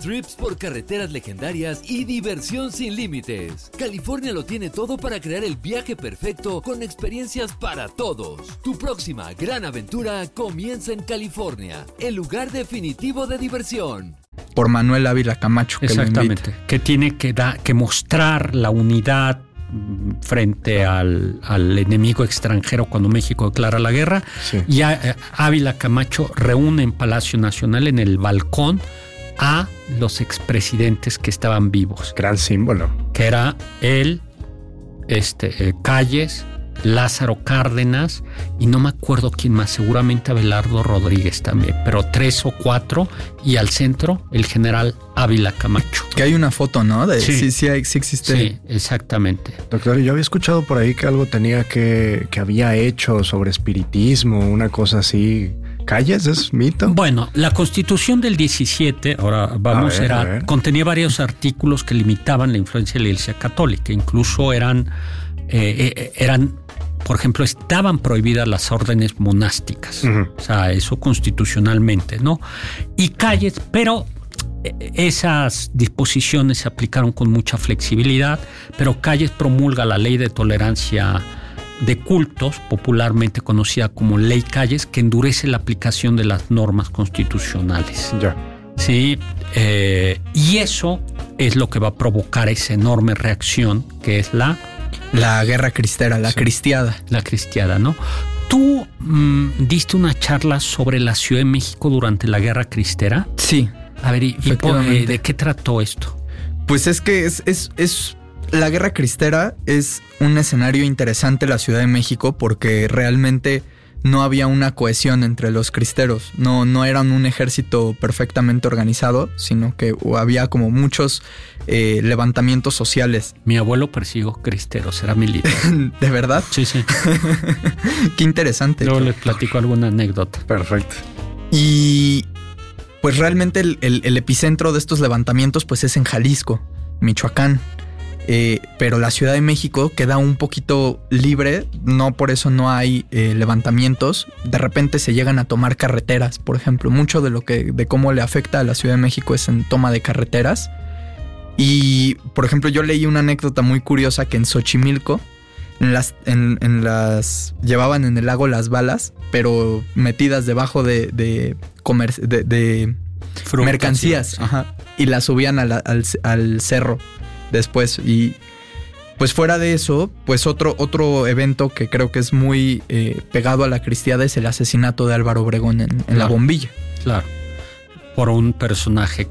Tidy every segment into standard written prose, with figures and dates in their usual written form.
trips por carreteras legendarias y diversión sin límites. California lo tiene todo para crear el viaje perfecto con experiencias para todos. Tu próxima gran aventura comienza en California, el lugar definitivo de diversión. Por Manuel Ávila Camacho. Que exactamente, que tiene que mostrar la unidad frente al enemigo extranjero cuando México declara la guerra. Sí. Y Ávila Camacho reúne en Palacio Nacional, en el balcón, a los expresidentes que estaban vivos. Gran símbolo. Que era él, Calles, Lázaro Cárdenas y no me acuerdo quién más, seguramente Abelardo Rodríguez también, pero 3 o 4, y al centro el general Ávila Camacho. Que hay una foto, ¿no? Sí existe. Sí, exactamente. Doctor, yo había escuchado por ahí que algo tenía que había hecho sobre espiritismo, una cosa así. ¿Calles es mito? Bueno, la Constitución del 17, ahora vamos, contenía varios artículos que limitaban la influencia de la Iglesia Católica. Incluso eran, por ejemplo, estaban prohibidas las órdenes monásticas. Uh-huh. O sea, eso constitucionalmente, ¿no? Y Calles, pero esas disposiciones se aplicaron con mucha flexibilidad, pero Calles promulga la Ley de Tolerancia de Cultos, popularmente conocida como Ley Calles, que endurece la aplicación de las normas constitucionales. Ya. Sí, y eso es lo que va a provocar esa enorme reacción que es la guerra cristera, la cristiada. La cristiada, ¿no? ¿Tú diste una charla sobre la Ciudad de México durante la guerra cristera? Sí. A ver, ¿de qué trató esto? Pues es que es la guerra cristera es un escenario interesante en la Ciudad de México porque realmente no había una cohesión entre los cristeros. No eran un ejército perfectamente organizado, sino que había como muchos levantamientos sociales. Mi abuelo persiguió cristeros, era militar. ¿De verdad? Sí. Qué interesante. Luego les platico alguna anécdota. Perfecto. Y pues realmente el epicentro de estos levantamientos pues es en Jalisco, Michoacán. Pero la Ciudad de México queda un poquito libre, no por eso no hay levantamientos. De repente se llegan a tomar carreteras, por ejemplo. Mucho de cómo le afecta a la Ciudad de México es en toma de carreteras. Y, por ejemplo, yo leí una anécdota muy curiosa que en Xochimilco llevaban en el lago las balas, pero metidas debajo de mercancías, ajá, y las subían al cerro después. Y pues fuera de eso, pues otro evento que creo que es muy pegado a la cristiada es el asesinato de Álvaro Obregón en La Bombilla. Claro, por un personaje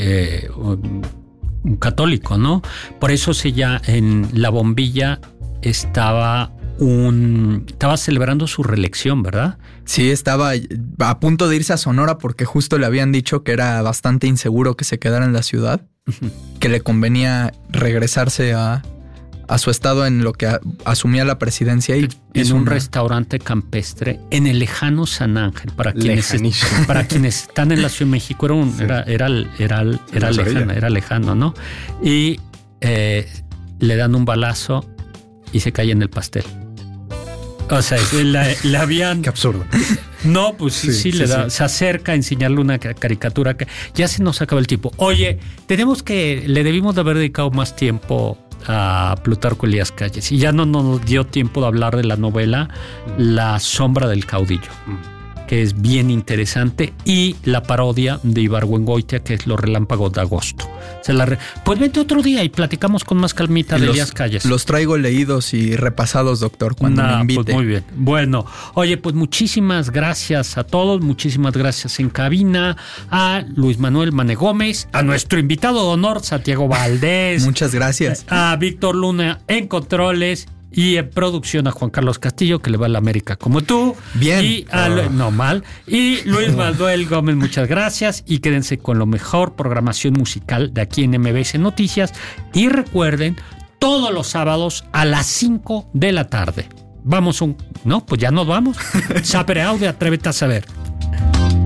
un católico, ¿no? Por eso en La Bombilla estaba celebrando su reelección, ¿verdad? Sí, estaba a punto de irse a Sonora porque justo le habían dicho que era bastante inseguro que se quedara en la ciudad, que le convenía regresarse a su estado en lo que asumía la presidencia y en un restaurante campestre en el lejano San Ángel. Para quienes están en la Ciudad de México era lejano, ¿no? Y le dan un balazo y se cae en el pastel. O sea, le habían... Qué absurdo. No, pues sí, se acerca a enseñarle una caricatura que ya se nos acaba el tiempo. Oye, le debimos de haber dedicado más tiempo a Plutarco Elías Calles y ya no nos dio tiempo de hablar de la novela La sombra del caudillo, que es bien interesante, y la parodia de Ibargüengoitia, que es Los relámpagos de agosto. Pues vente otro día y platicamos con más calmita de Elías Calles. Los traigo leídos y repasados, doctor, cuando me invite. Pues muy bien. Bueno, oye, pues muchísimas gracias a todos, muchísimas gracias en cabina, a Luis Manuel Mane Gómez, a nuestro invitado de honor, Santiago Valdés. Muchas gracias. A Víctor Luna en controles. Y en producción a Juan Carlos Castillo, que le va a la América como tú. Bien. Y no mal. Y Luis Manuel Gómez, muchas gracias. Y quédense con lo mejor programación musical de aquí en MBS Noticias. Y recuerden, todos los sábados a las 5 de la tarde. Vamos no, pues ya nos vamos. Sapere aude, atrévete a saber.